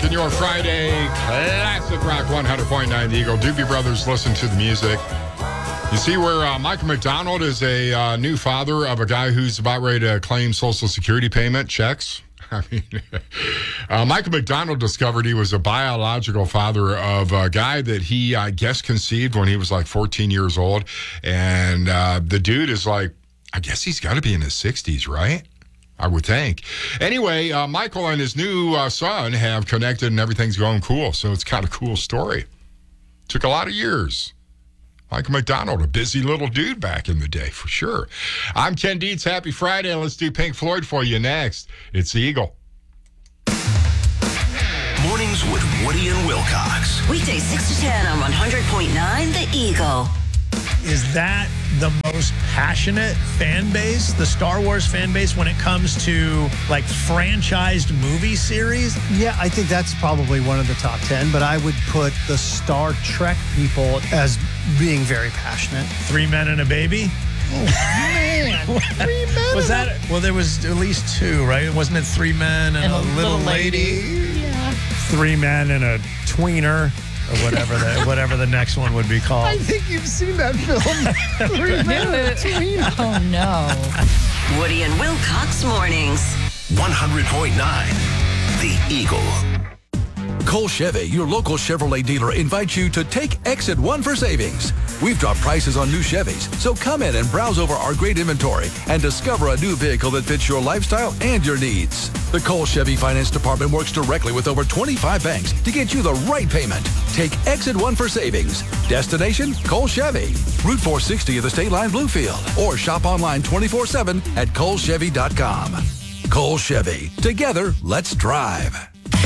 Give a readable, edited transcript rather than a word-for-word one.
rocking your Friday classic rock 100.9 The Eagle. Doobie Brothers, listen to the music. You see where Michael McDonald is a new father of a guy who's about ready to claim Social Security payment checks. I mean, Michael McDonald discovered he was a biological father of a guy that he, I guess, conceived when he was like 14 years old. And the dude is like, I guess he's got to be in his 60s, right? I would think. Anyway, Michael and his new son have connected and everything's going cool. So it's kind of a cool story. Took a lot of years. Michael McDonald, a busy little dude back in the day, for sure. I'm Ken Dietz. Happy Friday. Let's do Pink Floyd for you next. It's the Eagle. Mornings with Woody and Wilcox. Weekdays 6 to 10 on 100.9 The Eagle. Is that the most passionate fan base, the Star Wars fan base, when it comes to like franchised movie series? Yeah, I think that's probably one of the top 10, but I would put the Star Trek people as being very passionate. 3 Men and a Baby? Oh, man. 3 men. Was that, well, there was at least 2, right? Wasn't it 3 men and a little lady? Yeah. 3 men and a tweener. Or whatever the next one would be called. I think you've seen that film. 3 men and a tween. Oh, no. Woody and Wilcox Mornings. 100.9 The Eagle. Cole Chevy, your local Chevrolet dealer, invites you to take Exit 1 for savings. We've dropped prices on new Chevys, so come in and browse over our great inventory and discover a new vehicle that fits your lifestyle and your needs. The Cole Chevy Finance Department works directly with over 25 banks to get you the right payment. Take Exit 1 for savings. Destination, Cole Chevy. Route 460 of the State Line Bluefield. Or shop online 24/7 at colechevy.com. Cole Chevy. Together, let's drive.